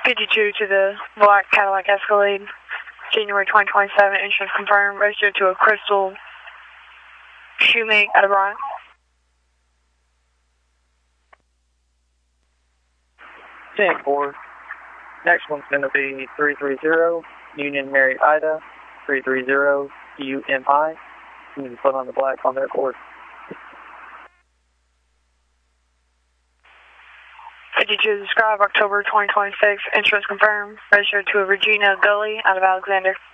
52 to the black Cadillac Escalade, January 2027, insurance confirmed, registered to a Crystal Shoemake out of Bryant. 10-4. Next one's going to be 330, Union Mary Ida, 330 UMI. You can put on the black on their cord. 52 describe October 2026, insurance confirmed, registered to a Regina Gully out of Alexander.